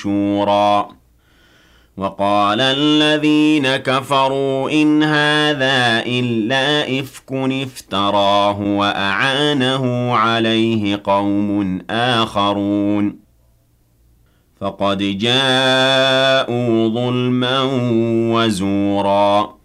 شورى وقال الذين كفروا إن هذا إلا إفك افتراه وأعانه عليه قوم آخرون فقد جاءوا ظلما وزورا